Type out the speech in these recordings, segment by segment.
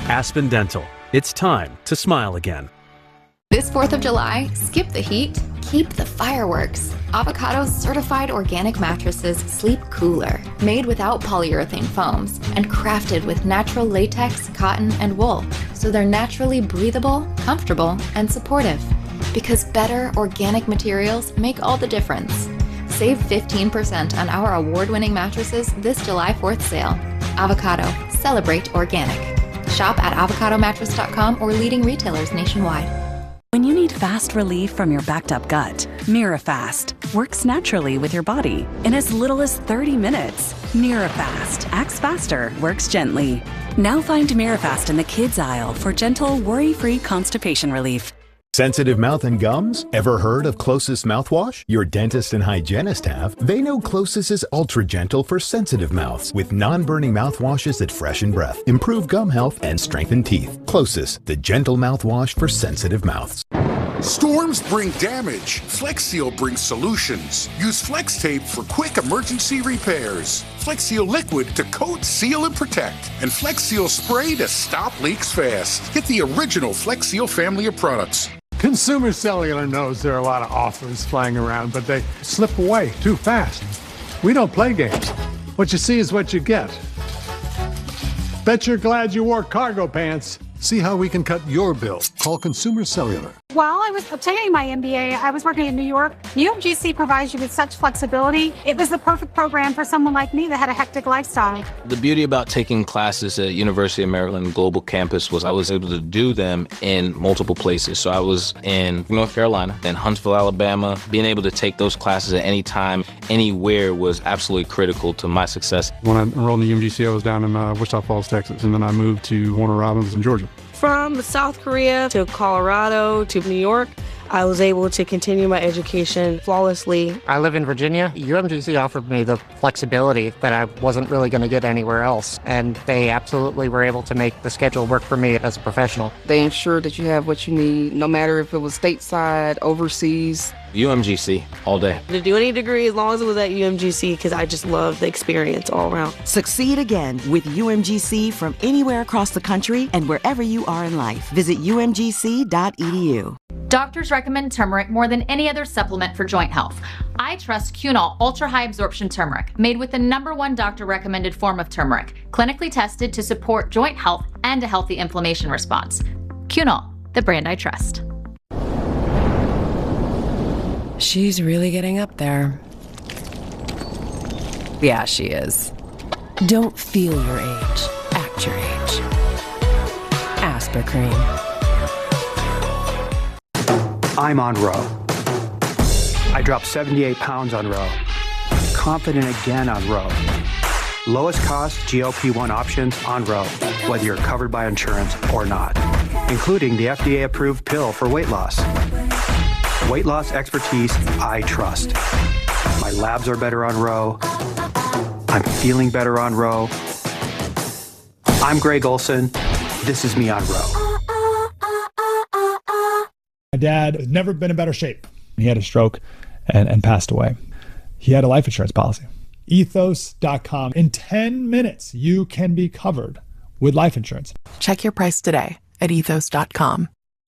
Aspen Dental. It's time to smile again. This 4th of July, skip the heat, keep the fireworks. Avocado's certified organic mattresses sleep cooler, made without polyurethane foams, and crafted with natural latex, cotton, and wool, so they're naturally breathable, comfortable, and supportive. Because better organic materials make all the difference. Save 15% on our award-winning mattresses this July 4th sale. Avocado. Celebrate organic. Shop at avocadomattress.com or leading retailers nationwide. When you need fast relief from your backed up gut, Mirafast works naturally with your body in as little as 30 minutes. Mirafast acts faster, works gently. Now find Mirafast in the kids aisle for gentle, worry-free constipation relief. Sensitive mouth and gums? Ever heard of Closest mouthwash? Your dentist and hygienist have. They know Closest is ultra gentle for sensitive mouths with non-burning mouthwashes that freshen breath, improve gum health, and strengthen teeth. Closest, the gentle mouthwash for sensitive mouths. Storms bring damage. Flex Seal brings solutions. Use Flex Tape for quick emergency repairs. Flex Seal Liquid to coat, seal, and protect. And Flex Seal Spray to stop leaks fast. Get the original Flex Seal family of products. Consumer Cellular knows there are a lot of offers flying around, but they slip away too fast. We don't play games. What you see is what you get. Bet you're glad you wore cargo pants. See how we can cut your bill. Call Consumer Cellular. While I was obtaining my MBA, I was working in New York. UMGC provides you with such flexibility. It was the perfect program for someone like me that had a hectic lifestyle. The beauty about taking classes at University of Maryland Global Campus was I was able to do them in multiple places. So I was in North Carolina, then Huntsville, Alabama. Being able to take those classes at any time, anywhere was absolutely critical to my success. When I enrolled in the UMGC, I was down in Wichita Falls, Texas, and then I moved to Warner Robins in Georgia. From South Korea to Colorado to New York, I was able to continue my education flawlessly. I live in Virginia. UMGC offered me the flexibility that I wasn't really going to get anywhere else, and they absolutely were able to make the schedule work for me as a professional. They ensure that you have what you need, no matter if it was stateside, overseas. UMGC all day. To do any degree as long as it was at UMGC, because I just love the experience all around. Succeed again with UMGC from anywhere across the country and wherever you are in life. Visit umgc.edu. Doctors recommend turmeric more than any other supplement for joint health. I trust Cunol Ultra High Absorption Turmeric, made with the #1 doctor recommended form of turmeric, clinically tested to support joint health and a healthy inflammation response. Cunol, the brand I trust. She's really getting up there. Yeah, she is. Don't feel your age. Act your age. Aspercream. I'm on Row. I dropped 78 pounds on Row. Confident again on Row. Lowest cost GLP-1 options on Row, whether you're covered by insurance or not, including the FDA-approved pill for weight loss. Weight loss expertise I trust. My labs are better on Row. I'm feeling better on Row. I'm Greg Olson. This is me on Row. My dad has never been in better shape. He had a stroke and passed away. He had a life insurance policy. Ethos.com. In 10 minutes, you can be covered with life insurance. Check your price today at ethos.com.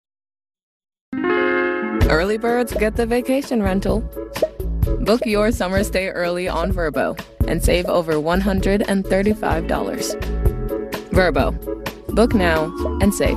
Early birds get the vacation rental. Book your summer stay early on Vrbo and save over $135. Vrbo. Book now and save.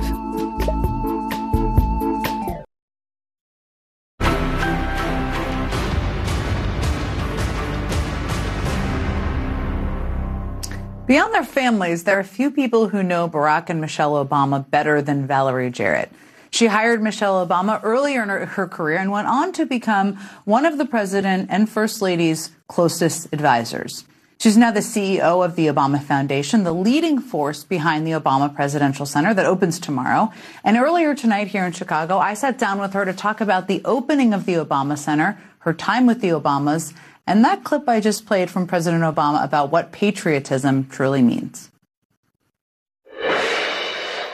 Beyond their families, there are few people who know Barack and Michelle Obama better than Valerie Jarrett. She hired Michelle Obama earlier in her career and went on to become one of the president and first lady's closest advisors. She's now the CEO of the Obama Foundation, the leading force behind the Obama Presidential Center that opens tomorrow. And earlier tonight here in Chicago, I sat down with her to talk about the opening of the Obama Center, her time with the Obamas, and that clip I just played from President Obama about what patriotism truly means.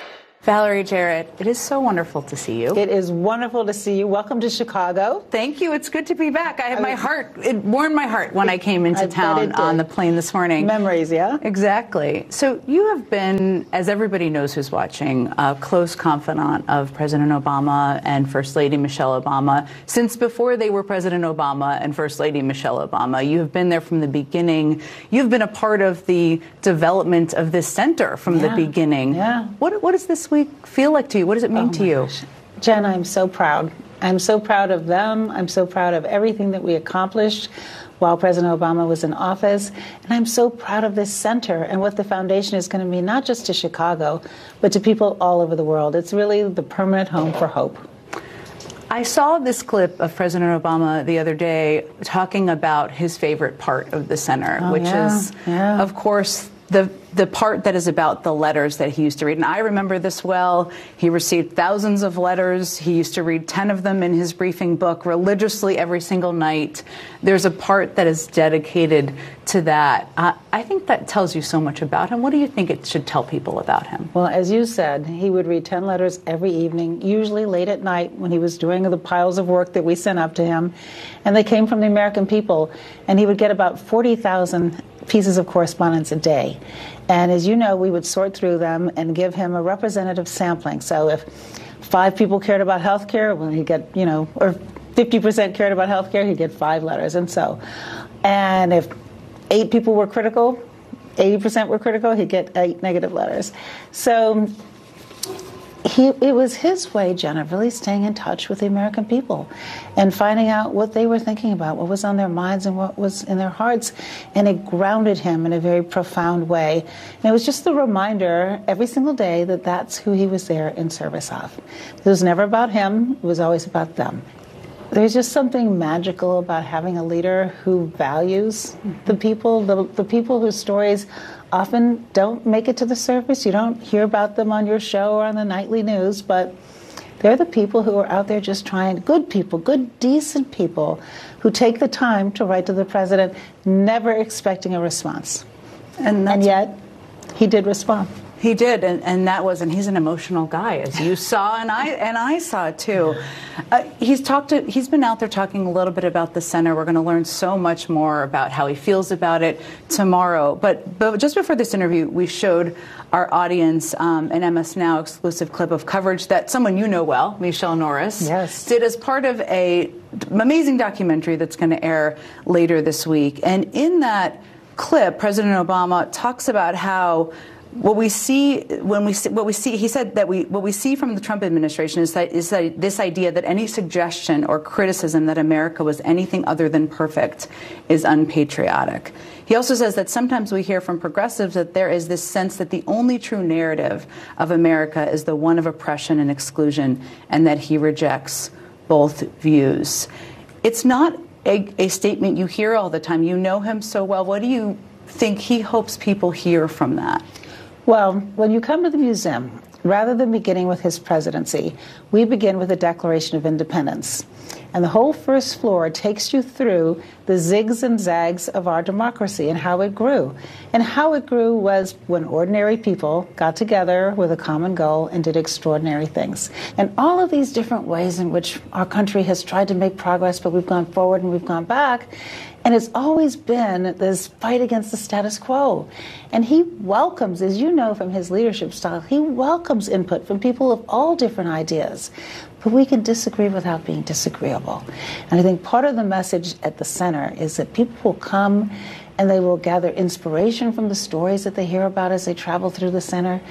Valerie Jarrett, it is so wonderful to see you. It is wonderful to see you. Welcome to Chicago. Thank you. It's good to be back. It warmed my heart when I came into town on the plane this morning. Memories, yeah? Exactly. So you have been, as everybody knows who's watching, a close confidant of President Obama and First Lady Michelle Obama since before they were President Obama and First Lady Michelle Obama. You have been there from the beginning. You've been a part of the development of this center from the beginning. Yeah. What does this week feel like to you? What does it mean to you? Gosh. Jen, I'm so proud. I'm so proud of them. I'm so proud of everything that we accomplished while President Obama was in office. And I'm so proud of this center and what the foundation is going to mean, not just to Chicago, but to people all over the world. It's really the permanent home for hope. I saw this clip of President Obama the other day talking about his favorite part of the center, which is, of course, the part that is about the letters that he used to read. And I remember this well. He received thousands of letters. He used to read 10 of them in his briefing book religiously every single night. There's a part that is dedicated to that. I think that tells you so much about him. What do you think it should tell people about him? Well, as you said, he would read 10 letters every evening, usually late at night when he was doing the piles of work that we sent up to him. And they came from the American people. And he would get about 40,000 pieces of correspondence a day. And as you know, we would sort through them and give him a representative sampling. So if 5 people cared about health care, well, he'd get, or 50% cared about health care, he'd get 5 letters. And if 8 people were critical, 80% were critical, he'd get 8 negative letters. So it was his way, Jen, of really staying in touch with the American people and finding out what they were thinking about, what was on their minds and what was in their hearts. And it grounded him in a very profound way. And it was just the reminder every single day that that's who he was there in service of. It was never about him. It was always about them. There's just something magical about having a leader who values the people, the people whose stories often don't make it to the surface. You don't hear about them on your show or on the nightly news, but they're the people who are out there just trying, good people, good, decent people, who take the time to write to the president, never expecting a response. And yet, he did respond. He did, and he's an emotional guy, as you saw, and I saw it too. He's been out there talking a little bit about the center. We're going to learn so much more about how he feels about it tomorrow. But just before this interview, we showed our audience an MS Now exclusive clip of coverage that someone you know well, Michelle Norris, did as part of an amazing documentary that's going to air later this week. And in that clip, President Obama talks about how what we see, he said that what we see from the Trump administration is that this idea that any suggestion or criticism that America was anything other than perfect is unpatriotic. He also says that sometimes we hear from progressives that there is this sense that the only true narrative of America is the one of oppression and exclusion, and that he rejects both views. It's not a statement you hear all the time. You know him so well. What do you think he hopes people hear from that? Well, when you come to the museum, rather than beginning with his presidency, we begin with the Declaration of Independence. And the whole first floor takes you through the zigs and zags of our democracy and how it grew. And how it grew was when ordinary people got together with a common goal and did extraordinary things. And all of these different ways in which our country has tried to make progress, but we've gone forward and we've gone back. And it's always been this fight against the status quo. And he welcomes, as you know from his leadership style, he welcomes input from people of all different ideas. But we can disagree without being disagreeable. And I think part of the message at the center is that people will come and they will gather inspiration from the stories that they hear about as they travel through the center.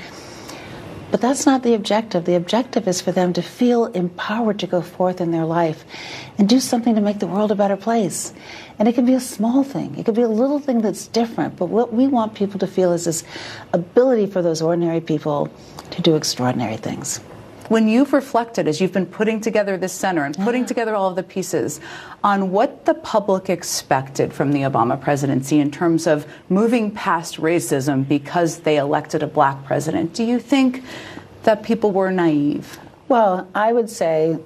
But that's not the objective. The objective is for them to feel empowered to go forth in their life and do something to make the world a better place. And it can be a small thing. It could be a little thing that's different. But what we want people to feel is this ability for those ordinary people to do extraordinary things. When you've reflected, as you've been putting together this center and putting together all of the pieces, on what the public expected from the Obama presidency in terms of moving past racism because they elected a black president, do you think that people were naive? Well, I would say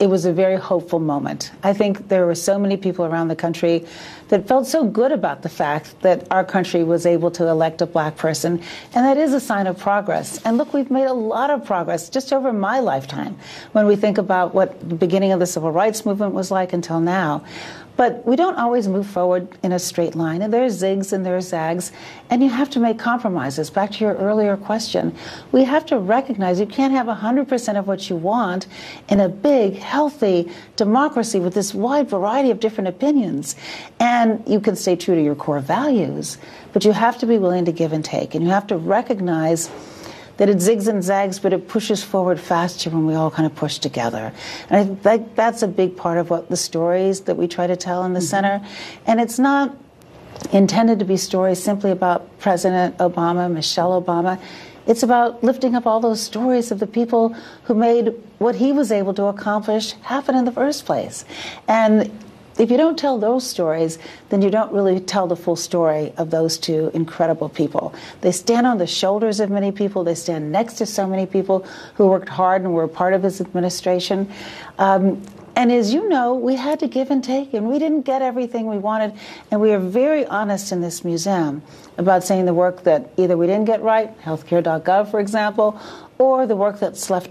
it was a very hopeful moment. I think there were so many people around the country that felt so good about the fact that our country was able to elect a black person, and that is a sign of progress. And look, we've made a lot of progress just over my lifetime when we think about what the beginning of the civil rights movement was like until now. But we don't always move forward in a straight line, and there's zigs and there's zags, and you have to make compromises. Back to your earlier question, we have to recognize you can't have 100% of what you want in a big, healthy democracy with this wide variety of different opinions. And you can stay true to your core values, but you have to be willing to give and take, and you have to recognize that it zigs and zags, but it pushes forward faster when we all kind of push together. And I think that's a big part of what the stories that we try to tell in the center. And it's not intended to be stories simply about President Obama, Michelle Obama. It's about lifting up all those stories of the people who made what he was able to accomplish happen in the first place. And if you don't tell those stories, then you don't really tell the full story of those two incredible people. They stand on the shoulders of many people. They stand next to so many people who worked hard and were a part of his administration. And as you know, we had to give and take, and we didn't get everything we wanted. And we are very honest in this museum about saying the work that either we didn't get right, healthcare.gov, for example, or the work that's left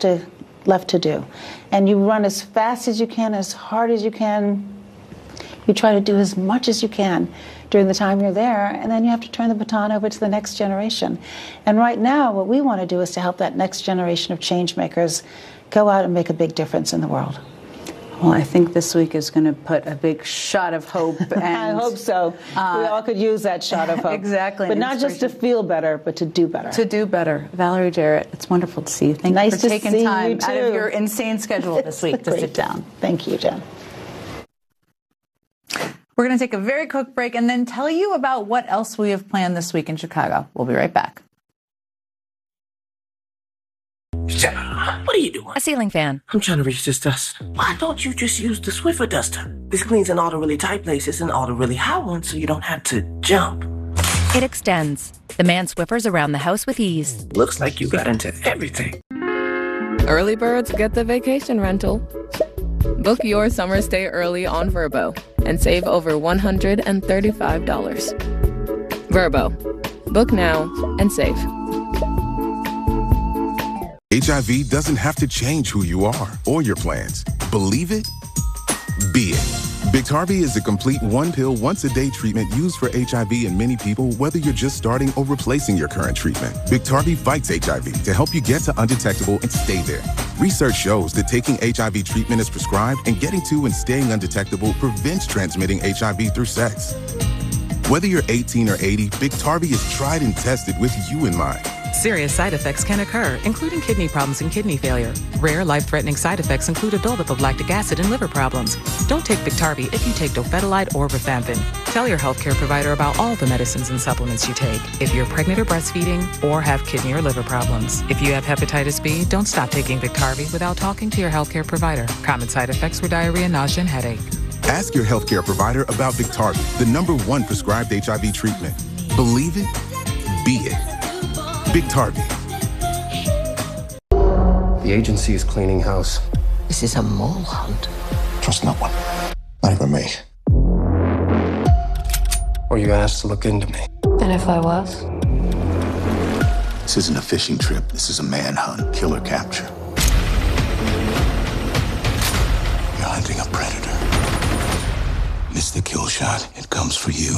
to do. And you run as fast as you can, as hard as you can. You try to do as much as you can during the time you're there, and then you have to turn the baton over to the next generation. And right now, what we want to do is to help that next generation of change makers go out and make a big difference in the world. Well, I think this week is going to put a big shot of hope. And I hope so. We all could use that shot of hope. Exactly. But not just to feel better, but to do better. To do better. Valerie Jarrett, it's wonderful to see you. Thank you for taking time out of your insane schedule this week to sit down. Thank you, Jen. We're going to take a very quick break and then tell you about what else we have planned this week in Chicago. We'll be right back. What are you doing? A ceiling fan. I'm trying to reach this dust. Why don't you just use the Swiffer duster? This cleans in all the really tight places and all the really hot ones so you don't have to jump. It extends. The man Swiffers around the house with ease. Looks like you got into everything. Early birds get the vacation rental. Book your summer stay early on Vrbo and save over $135. Vrbo. Book now and save. HIV doesn't have to change who you are or your plans. Believe it? Be it. Biktarvy is a complete one-pill, once-a-day treatment used for HIV in many people, whether you're just starting or replacing your current treatment. Biktarvy fights HIV to help you get to undetectable and stay there. Research shows that taking HIV treatment as prescribed and getting to and staying undetectable prevents transmitting HIV through sex. Whether you're 18 or 80, Biktarvy is tried and tested with you in mind. Serious side effects can occur, including kidney problems and kidney failure. Rare, life-threatening side effects include a buildup of lactic acid and liver problems. Don't take Biktarvy if you take dofetilide or rifampin. Tell your healthcare provider about all the medicines and supplements you take if you're pregnant or breastfeeding or have kidney or liver problems. If you have hepatitis B, don't stop taking Biktarvy without talking to your healthcare provider. Common side effects were diarrhea, nausea, and headache. Ask your healthcare provider about Biktarvy, the #1 prescribed HIV treatment. Believe it? Be it. Biktarvy. The agency is cleaning house. This is a mole hunt. Trust no one. Not even me. Or you asked to look into me. And if I was? This isn't a fishing trip. This is a manhunt, killer capture. You're hunting a predator. Miss the kill shot. It comes for you.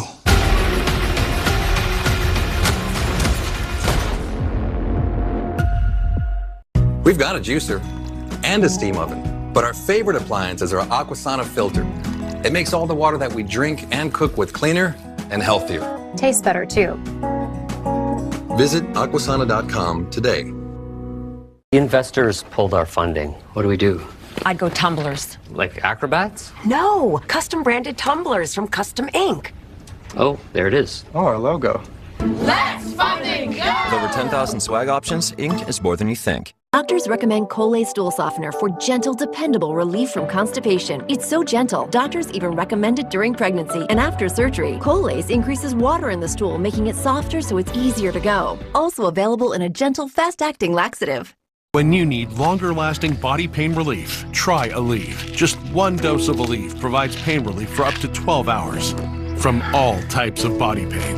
We've got a juicer and a steam oven, but our favorite appliance is our Aquasana filter. It makes all the water that we drink and cook with cleaner and healthier. Tastes better too. Visit aquasana.com today. The investors pulled our funding. What do we do? I'd go tumblers. Like acrobats? No, custom branded tumblers from Custom Ink. Oh, there it is. Oh, our logo. Let's funding go! With over 10,000 swag options, Ink is more than you think. Doctors recommend Colay Stool Softener for gentle, dependable relief from constipation. It's so gentle, doctors even recommend it during pregnancy and after surgery. Colay's increases water in the stool, making it softer so it's easier to go. Also available in a gentle, fast-acting laxative. When you need longer-lasting body pain relief, try Aleve. Just one dose of Aleve provides pain relief for up to 12 hours from all types of body pain.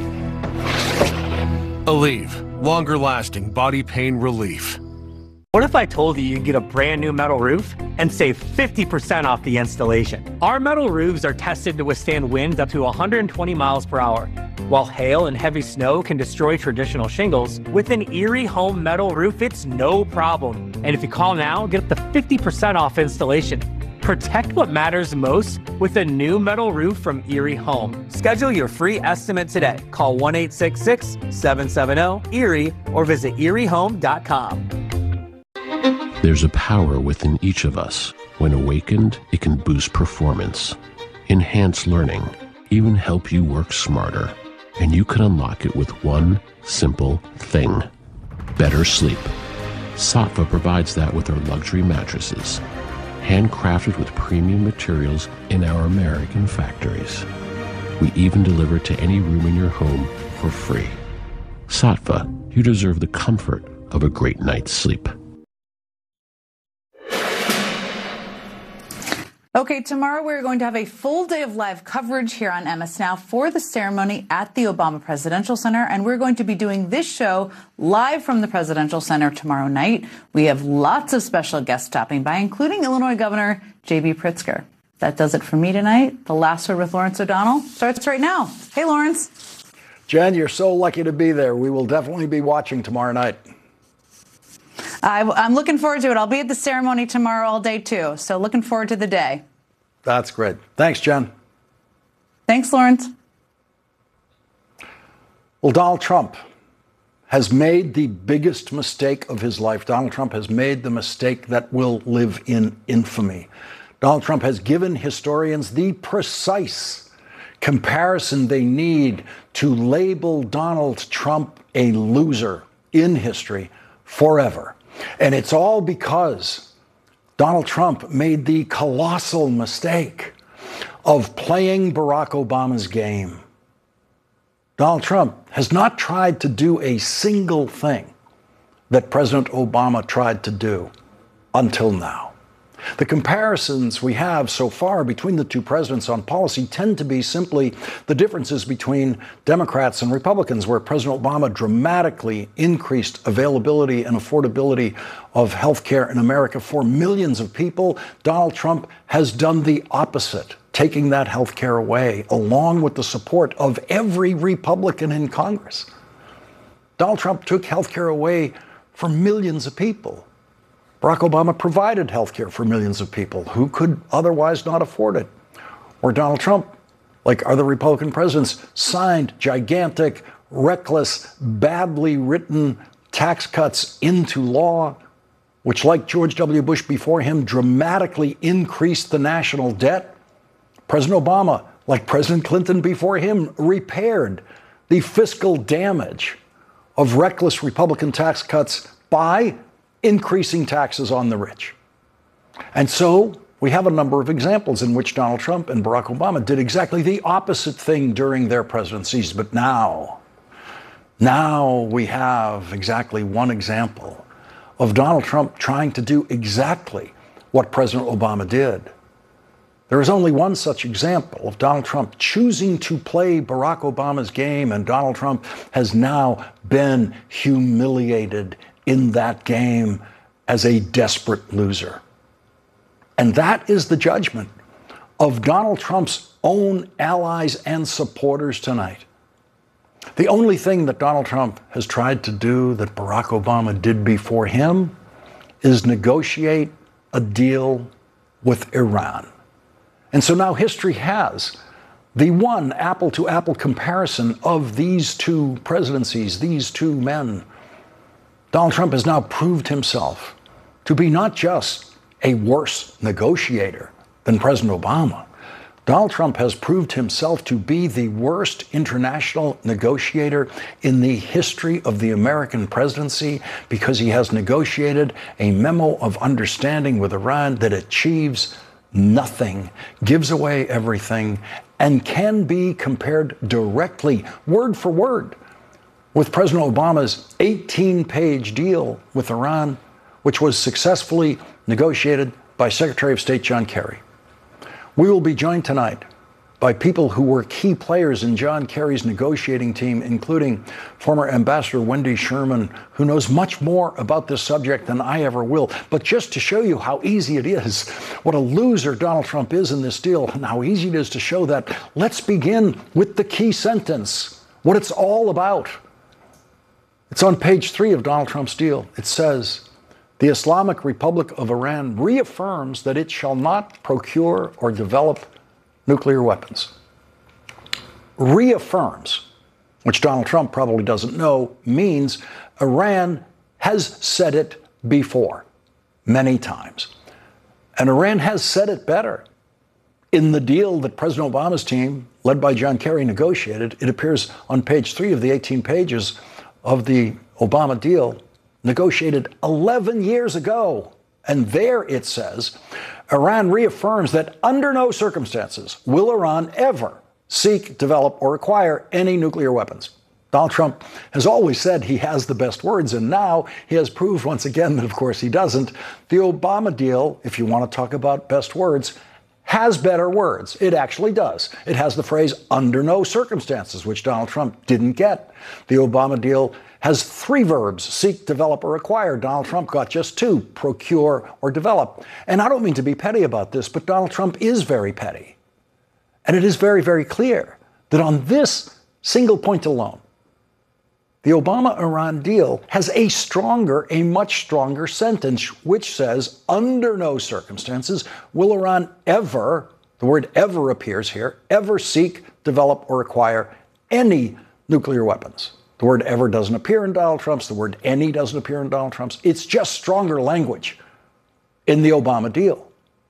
Aleve, longer-lasting body pain relief. What if I told you could get a brand new metal roof and save 50% off the installation? Our metal roofs are tested to withstand winds up to 120 miles per hour. While hail and heavy snow can destroy traditional shingles, with an Erie Home metal roof, it's no problem. And if you call now, get up to 50% off installation. Protect what matters most with a new metal roof from Erie Home. Schedule your free estimate today. Call 1-866-770-ERIE or visit eriehome.com. There's a power within each of us. When awakened, it can boost performance, enhance learning, even help you work smarter. And you can unlock it with one simple thing: better sleep. Saatva provides that with our luxury mattresses, handcrafted with premium materials in our American factories. We even deliver to any room in your home for free. Saatva, you deserve the comfort of a great night's sleep. Okay, tomorrow we're going to have a full day of live coverage here on MS Now for the ceremony at the Obama Presidential Center, and we're going to be doing this show live from the Presidential Center tomorrow night. We have lots of special guests stopping by, including Illinois Governor J.B. Pritzker. That does it for me tonight. The Last Word with Lawrence O'Donnell starts right now. Hey, Lawrence. Jen, you're so lucky to be there. We will definitely be watching tomorrow night. I'm looking forward to it. I'll be at the ceremony tomorrow all day, too. So looking forward to the day. That's great. Thanks, Jen. Thanks, Lawrence. Well, Donald Trump has made the biggest mistake of his life. Donald Trump has made the mistake that will live in infamy. Donald Trump has given historians the precise comparison they need to label Donald Trump a loser in history forever. And it's all because Donald Trump made the colossal mistake of playing Barack Obama's game. Donald Trump has not tried to do a single thing that President Obama tried to do until now. The comparisons we have so far between the two presidents on policy tend to be simply the differences between Democrats and Republicans, where President Obama dramatically increased availability and affordability of health care in America for millions of people. Donald Trump has done the opposite, taking that health care away, along with the support of every Republican in Congress. Donald Trump took health care away for millions of people. Barack Obama provided health care for millions of people who could otherwise not afford it. Or Donald Trump, like other Republican presidents, signed gigantic, reckless, badly written tax cuts into law, which, like George W. Bush before him, dramatically increased the national debt. President Obama, like President Clinton before him, repaired the fiscal damage of reckless Republican tax cuts by increasing taxes on the rich. And so we have a number of examples in which Donald Trump and Barack Obama did exactly the opposite thing during their presidencies. But now we have exactly one example of Donald Trump trying to do exactly what President Obama did. There is only one such example of Donald Trump choosing to play Barack Obama's game, and Donald Trump has now been humiliated in that game as a desperate loser. And that is the judgment of Donald Trump's own allies and supporters tonight. The only thing that Donald Trump has tried to do that Barack Obama did before him is negotiate a deal with Iran. And so now history has the one apple-to-apple comparison of these two presidencies, these two men. Donald Trump has now proved himself to be not just a worse negotiator than President Obama. Donald Trump has proved himself to be the worst international negotiator in the history of the American presidency, because he has negotiated a memo of understanding with Iran that achieves nothing, gives away everything, and can be compared directly, word for word, with President Obama's 18-page deal with Iran, which was successfully negotiated by Secretary of State John Kerry. We will be joined tonight by people who were key players in John Kerry's negotiating team, including former Ambassador Wendy Sherman, who knows much more about this subject than I ever will. But just to show you how easy it is, what a loser Donald Trump is in this deal, and how easy it is to show that, let's begin with the key sentence, what it's all about. It's on page 3 of Donald Trump's deal. It says, "The Islamic Republic of Iran reaffirms that it shall not procure or develop nuclear weapons." Reaffirms, which Donald Trump probably doesn't know, means Iran has said it before, many times. And Iran has said it better. In the deal that President Obama's team, led by John Kerry, negotiated, it appears on page 3 of the 18 pages of the Obama deal, negotiated 11 years ago. And there it says, Iran reaffirms that under no circumstances will Iran ever seek, develop, or acquire any nuclear weapons. Donald Trump has always said he has the best words, and now he has proved once again that, of course, he doesn't. The Obama deal, if you want to talk about best words, has better words. It actually does. It has the phrase under no circumstances, which Donald Trump didn't get. The Obama deal has 3 verbs, seek, develop, or acquire. Donald Trump got just 2, procure or develop. And I don't mean to be petty about this, but Donald Trump is very petty. And it is very, very clear that on this single point alone, the Obama-Iran deal has a much stronger sentence, which says, under no circumstances will Iran ever, the word ever appears here, ever seek, develop, or acquire any nuclear weapons. The word ever doesn't appear in Donald Trump's. The word any doesn't appear in Donald Trump's. It's just stronger language in the Obama deal.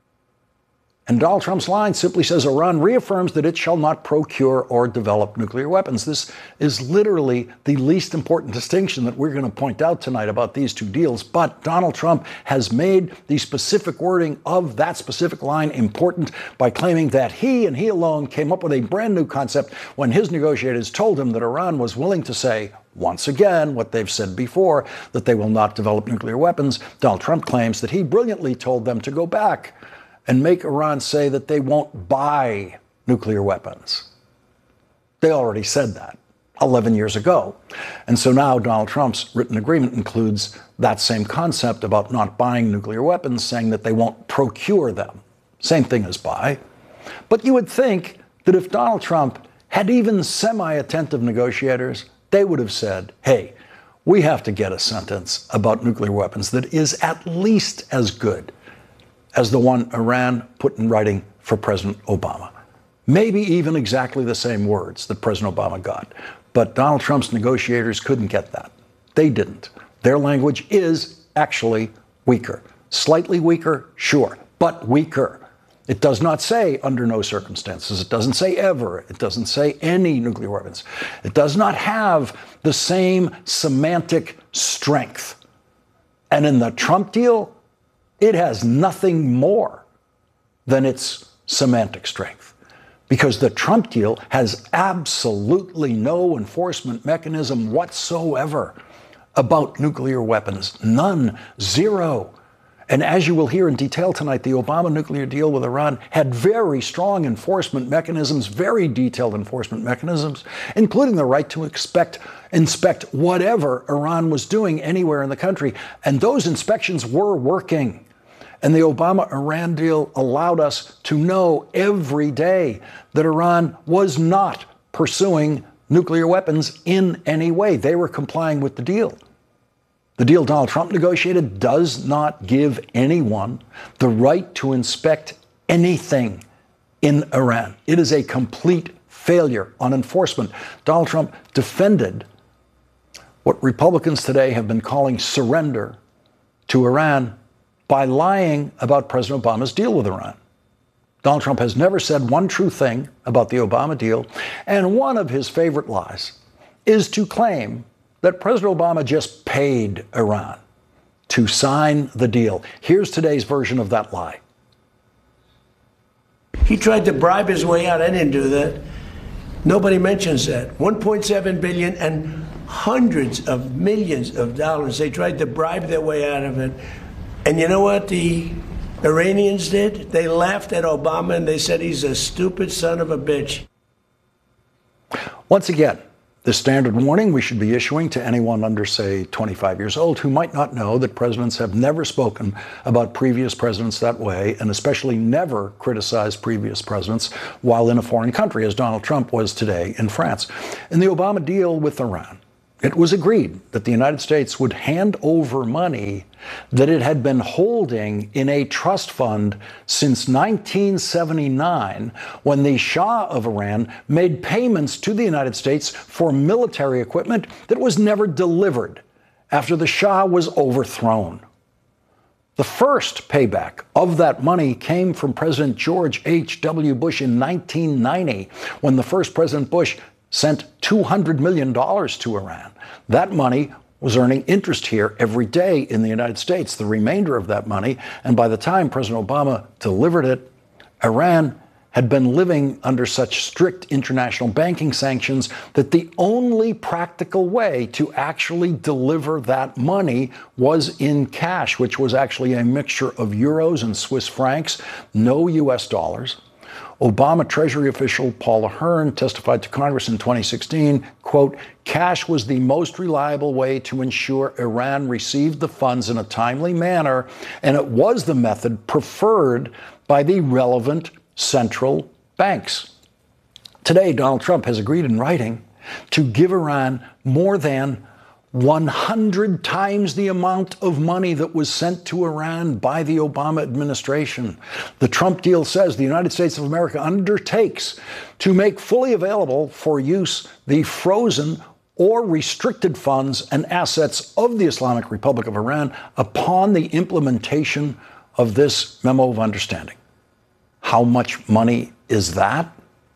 And Donald Trump's line simply says Iran reaffirms that it shall not procure or develop nuclear weapons. This is literally the least important distinction that we're going to point out tonight about these 2 deals. But Donald Trump has made the specific wording of that specific line important by claiming that he and he alone came up with a brand new concept when his negotiators told him that Iran was willing to say, once again, what they've said before, that they will not develop nuclear weapons. Donald Trump claims that he brilliantly told them to go back and make Iran say that they won't buy nuclear weapons. They already said that 11 years ago. And so now Donald Trump's written agreement includes that same concept about not buying nuclear weapons, saying that they won't procure them. Same thing as buy. But you would think that if Donald Trump had even semi-attentive negotiators, they would have said, hey, we have to get a sentence about nuclear weapons that is at least as good as the one Iran put in writing for President Obama. Maybe even exactly the same words that President Obama got. But Donald Trump's negotiators couldn't get that. They didn't. Their language is actually weaker. Slightly weaker, sure, but weaker. It does not say under no circumstances. It doesn't say ever. It doesn't say any nuclear weapons. It does not have the same semantic strength. And in the Trump deal, it has nothing more than its semantic strength, because the Trump deal has absolutely no enforcement mechanism whatsoever about nuclear weapons. None. Zero. And as you will hear in detail tonight, the Obama nuclear deal with Iran had very strong enforcement mechanisms, very detailed enforcement mechanisms, including the right to inspect whatever Iran was doing anywhere in the country. And those inspections were working. And the Obama-Iran deal allowed us to know every day that Iran was not pursuing nuclear weapons in any way. They were complying with the deal. The deal Donald Trump negotiated does not give anyone the right to inspect anything in Iran. It is a complete failure on enforcement. Donald Trump defended what Republicans today have been calling surrender to Iran by lying about President Obama's deal with Iran. Donald Trump has never said one true thing about the Obama deal, and one of his favorite lies is to claim that President Obama just paid Iran to sign the deal. Here's today's version of that lie. He tried to bribe his way out. I didn't do that. Nobody mentions that. $1.7 billion and hundreds of millions of dollars. They tried to bribe their way out of it. And you know what the Iranians did? They laughed at Obama and they said he's a stupid son of a bitch. Once again, the standard warning we should be issuing to anyone under, say, 25 years old who might not know that presidents have never spoken about previous presidents that way, and especially never criticized previous presidents while in a foreign country, as Donald Trump was today in France. In the Obama deal with Iran, it was agreed that the United States would hand over money that it had been holding in a trust fund since 1979, when the Shah of Iran made payments to the United States for military equipment that was never delivered after the Shah was overthrown. The first payback of that money came from President George H.W. Bush in 1990, when the first President Bush sent $200 million to Iran. That money was earning interest here every day in the United States, the remainder of that money. And by the time President Obama delivered it, Iran had been living under such strict international banking sanctions that the only practical way to actually deliver that money was in cash, which was actually a mixture of euros and Swiss francs, no US dollars. Obama Treasury official Paul Ahern testified to Congress in 2016, quote, cash was the most reliable way to ensure Iran received the funds in a timely manner, and it was the method preferred by the relevant central banks. Today, Donald Trump has agreed in writing to give Iran more than 100 times the amount of money that was sent to Iran by the Obama administration. The Trump deal says the United States of America undertakes to make fully available for use the frozen or restricted funds and assets of the Islamic Republic of Iran upon the implementation of this memo of understanding. How much money is that?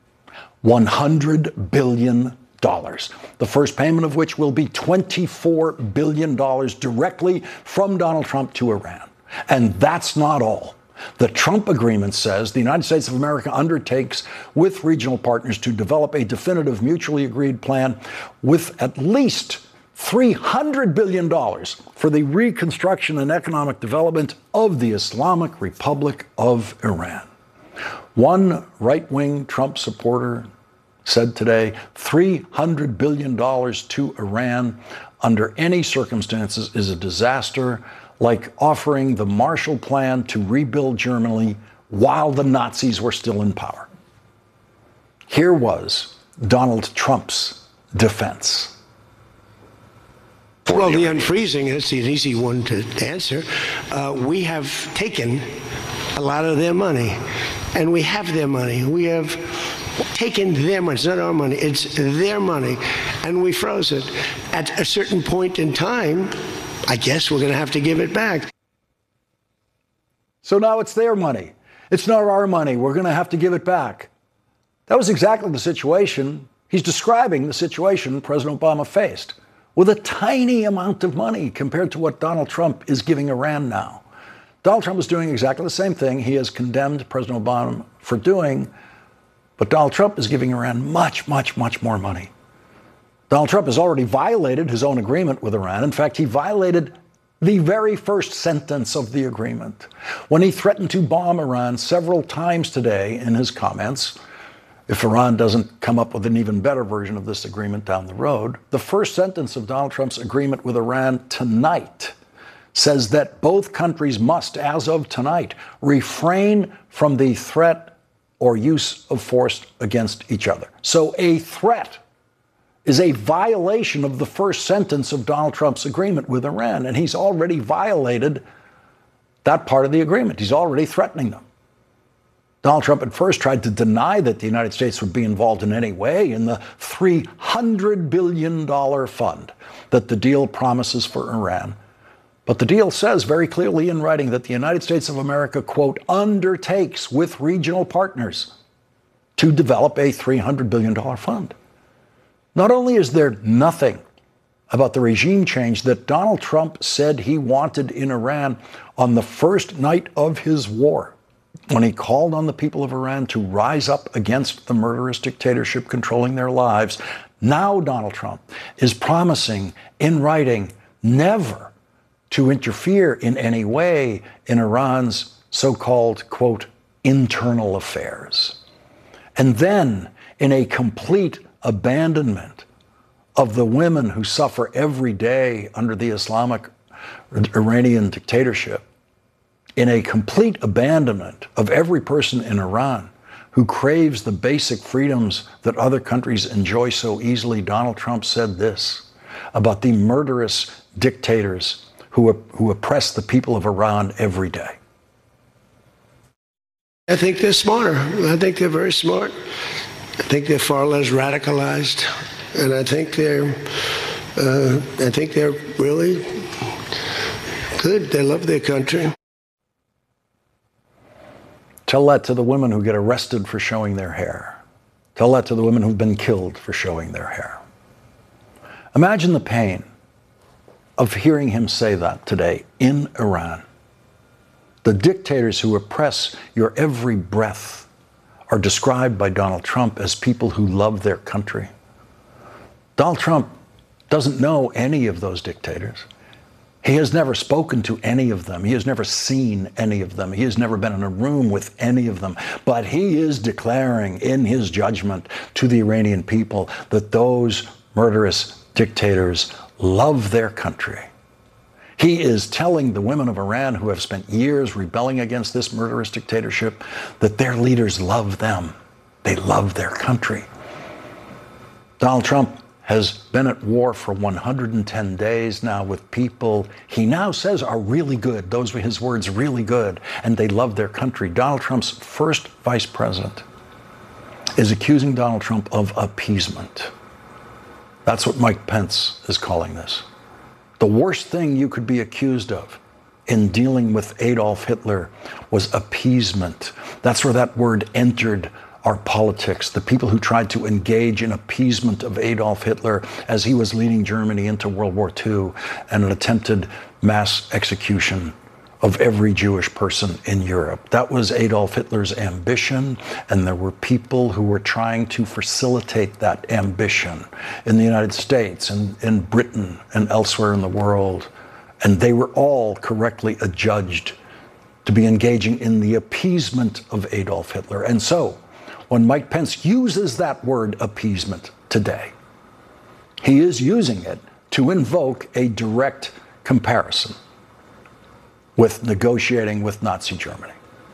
$100 billion. The first payment of which will be $24 billion directly from Donald Trump to Iran. And that's not all. The Trump agreement says the United States of America undertakes with regional partners to develop a definitive mutually agreed plan with at least $300 billion for the reconstruction and economic development of the Islamic Republic of Iran. One right-wing Trump supporter said today, $300 billion to Iran under any circumstances is a disaster, like offering the Marshall Plan to rebuild Germany while the Nazis were still in power. Here was Donald Trump's defense. Well, the unfreezing is an easy one to answer. We have taken a lot of their money, and we have their money. We have taken their money. It's not our money. It's their money. And we froze it. At a certain point in time, I guess we're going to have to give it back. So now it's their money. It's not our money. We're going to have to give it back. That was exactly the situation. He's describing the situation President Obama faced with a tiny amount of money compared to what Donald Trump is giving Iran now. Donald Trump is doing exactly the same thing he has condemned President Obama for doing, but Donald Trump is giving Iran much, much, much more money. Donald Trump has already violated his own agreement with Iran. In fact, he violated the very first sentence of the agreement when he threatened to bomb Iran several times today in his comments. If Iran doesn't come up with an even better version of this agreement down the road, the first sentence of Donald Trump's agreement with Iran tonight says that both countries must, as of tonight, refrain from the threat or use of force against each other. So a threat is a violation of the first sentence of Donald Trump's agreement with Iran, and he's already violated that part of the agreement. He's already threatening them. Donald Trump at first tried to deny that the United States would be involved in any way in the $300 billion fund that the deal promises for Iran. But the deal says very clearly in writing that the United States of America, quote, undertakes with regional partners to develop a $300 billion fund. Not only is there nothing about the regime change that Donald Trump said he wanted in Iran on the first night of his war, when he called on the people of Iran to rise up against the murderous dictatorship controlling their lives, now Donald Trump is promising in writing never to interfere in any way in Iran's so-called, quote, internal affairs. And then, in a complete abandonment of the women who suffer every day under the Islamic Iranian dictatorship, in a complete abandonment of every person in Iran who craves the basic freedoms that other countries enjoy so easily, Donald Trump said this about the murderous dictators who oppress the people of Iran every day. I think they're smarter. I think they're very smart. I think they're far less radicalized, and I think they're really good. They love their country. Tell that to the women who get arrested for showing their hair. Tell that to the women who've been killed for showing their hair. Imagine the pain of hearing him say that today in Iran. The dictators who oppress your every breath are described by Donald Trump as people who love their country. Donald Trump doesn't know any of those dictators. He has never spoken to any of them. He has never seen any of them. He has never been in a room with any of them. But he is declaring in his judgment to the Iranian people that those murderous dictators love their country. He is telling the women of Iran who have spent years rebelling against this murderous dictatorship that their leaders love them. They love their country. Donald Trump has been at war for 110 days now with people he now says are really good. Those were his words, really good, and they love their country. Donald Trump's first vice president is accusing Donald Trump of appeasement. That's what Mike Pence is calling this. The worst thing you could be accused of in dealing with Adolf Hitler was appeasement. That's where that word entered our politics. The people who tried to engage in appeasement of Adolf Hitler as he was leading Germany into World War II and an attempted mass execution of every Jewish person in Europe. That was Adolf Hitler's ambition, and there were people who were trying to facilitate that ambition in the United States and in Britain and elsewhere in the world. And they were all correctly adjudged to be engaging in the appeasement of Adolf Hitler. And so, when Mike Pence uses that word appeasement today, he is using it to invoke a direct comparison with negotiating with Nazi Germany.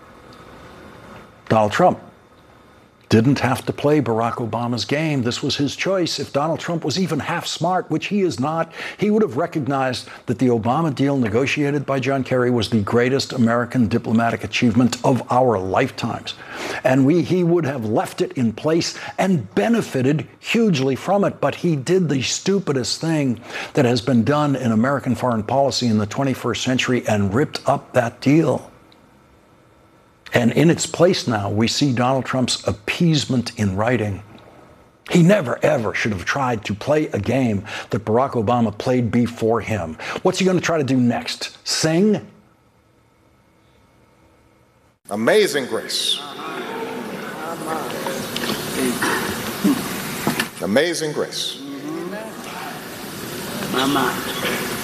Donald Trump didn't have to play Barack Obama's game. This was his choice. If Donald Trump was even half smart, which he is not, he would have recognized that the Obama deal negotiated by John Kerry was the greatest American diplomatic achievement of our lifetimes. And he would have left it in place and benefited hugely from it. But he did the stupidest thing that has been done in American foreign policy in the 21st century and ripped up that deal. And in its place now, we see Donald Trump's appeasement in writing. He never, ever should have tried to play a game that Barack Obama played before him. What's he going to try to do next? Sing? Amazing Grace. Amazing Grace. Mama.